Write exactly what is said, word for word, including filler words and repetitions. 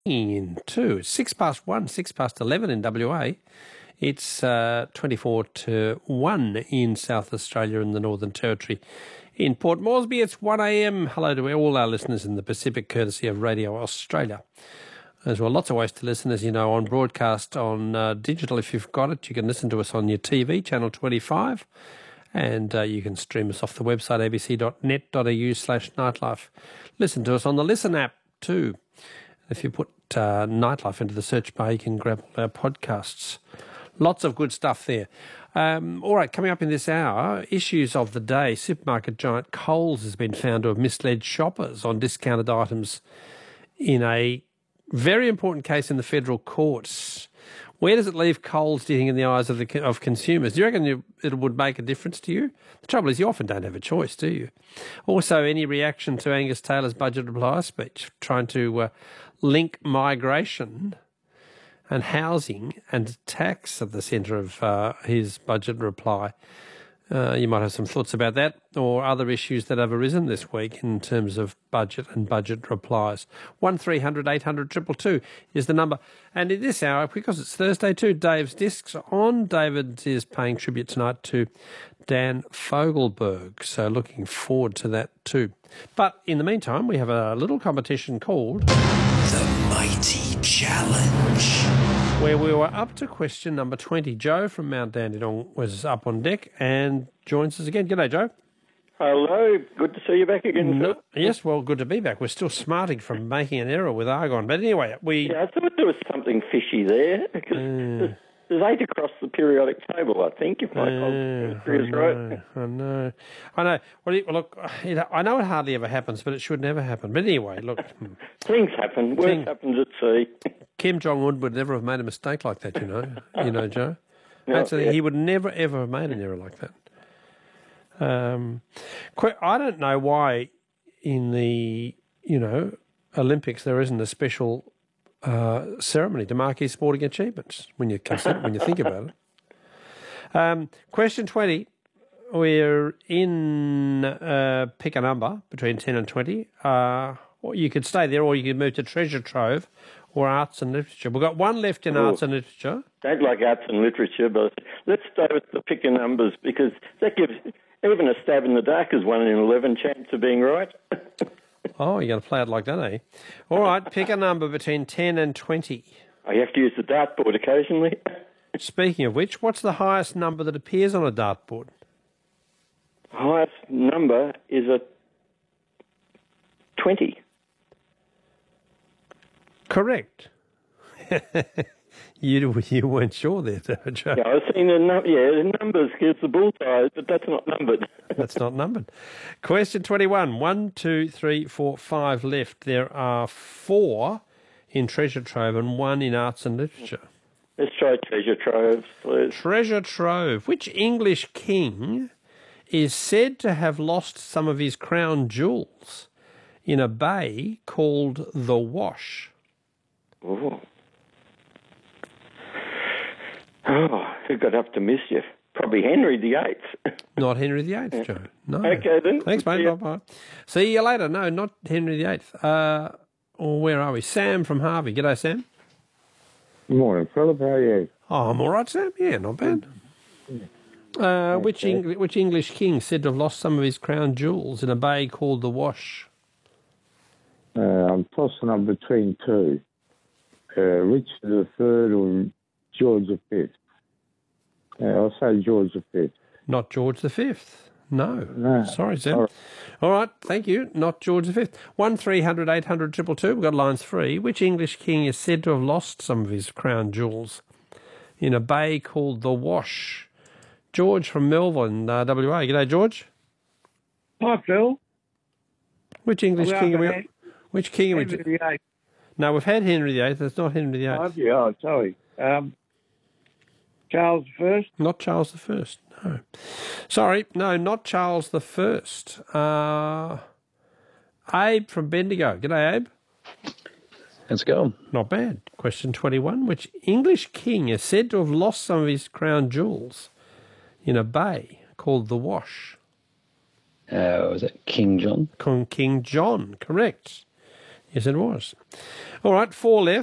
In two. It's six past one, six past eleven in W A. It's uh, twenty-four to one in South Australia and the Northern Territory. In Port Moresby, it's one a m. Hello to all our listeners in the Pacific, courtesy of Radio Australia. There's well lots of ways to listen, as you know, on broadcast, on uh, digital. If you've got it, you can listen to us on your T V, Channel twenty-five, and uh, you can stream us off the website, abc.net.au slash nightlife. Listen to us on the Listen app too. If you put uh, Nightlife into the search bar, you can grab all our podcasts. Lots of good stuff there. Um, all right, coming up in this hour, issues of the day. Supermarket giant Coles has been found to have misled shoppers on discounted items in a very important case in the federal courts. Where does it leave Coles, do you think, in the eyes of the of consumers? Do you reckon you, it would make a difference to you? The trouble is you often don't have a choice, do you? Also, any reaction to Angus Taylor's budget reply speech, trying to uh, link migration and housing and tax at the centre of uh, his budget reply? Uh, you might have some thoughts about that or other issues that have arisen this week in terms of budget and budget replies. one three hundred eight hundred two two two is the number. And in this hour, because it's Thursday too, Dave's Discs on. David is paying tribute tonight to Dan Fogelberg, so looking forward to that too. But in the meantime, we have a little competition called The Mighty Challenge, where we were up to question number twenty. Joe from Mount Dandenong was up on deck and joins us again. G'day, Joe. Hello, good to see you back again, no, Phil. Yes, well, good to be back. We're still smarting from making an error with Argon. But anyway, we... Yeah, I thought there was something fishy there, because Uh, there's, there's eight across the periodic table, I think, if my uh, history is I right. know, I know. I know. Well, it- well, look, you know, I know it hardly ever happens, but it should never happen. But anyway, look, hmm. Things happen. Worse Thing- happens at sea. Kim Jong-un would never have made a mistake like that, you know. You know, Joe. No, That's the thing, yeah. he would never, ever have made an error like that. Um, que- I don't know why in the, you know, Olympics there isn't a special uh, ceremony to mark his sporting achievements when you consider, when you think about it. Um, question twenty. We're in uh, pick a number between ten and twenty. Uh, or you could stay there, or you could move to treasure trove or arts and literature. We've got one left in Oh. arts and literature. Don't like arts and literature, but let's stay with the pick of numbers, because that gives even a stab in the dark as one in eleven chance of being right. Oh, you're going to play it like that, eh? All right, pick a number between ten and twenty. I have to use the dartboard occasionally. Speaking of which, what's the highest number that appears on a dartboard? Highest number is a twenty. Correct. you you weren't sure there, Joe. Yeah, I was seeing the num- yeah, the numbers gives the bullseye, but that's not numbered. That's not numbered. Question twenty-one. One, two, three, four, five left. There are four in treasure trove and one in arts and literature. Let's try treasure troves, please. Treasure trove. Which English king is said to have lost some of his crown jewels in a bay called the Wash? Oh. Oh, who got up to mischief? Probably Henry the Eighth. Not Henry the Eighth, Joe. No. Okay, then. Thanks, mate. See ya. Bye-bye. See you later. No, not Henry the Eighth. Uh, oh, where are we? Sam from Harvey. G'day, Sam. Good morning, Philip. How are you? Oh, I'm all right, Sam. Yeah, not bad. Uh, which, Eng- which English king said to have lost some of his crown jewels in a bay called the Wash? Uh, I'm tossing up between two. Uh, Richard the Third or George the Fifth. Uh, I'll say George the Fifth. Not George the Fifth. No. No. Sorry, Sam. All right. All right, thank you. Not George the Fifth. One three hundred eight hundred two two two. We've got lines free. Which English king is said to have lost some of his crown jewels in a bay called the Wash? George from Melbourne, uh, W A. G'day, George. Hi, Phil. Which English Well, king are we? Hen- Which king are we? Henry the Eighth. No, we've had Henry the Eighth. It's not Henry the Eighth. Have you? Oh, sorry. Um, Charles the First. Not Charles the First. No. Sorry, no, not Charles the First. Uh, Abe from Bendigo. G'day, Abe. Let's go. Not bad. Question twenty-one. Which English king is said to have lost some of his crown jewels in a bay called the Wash? Uh, was it King John? King King John, correct. Yes, it was. All right, four left.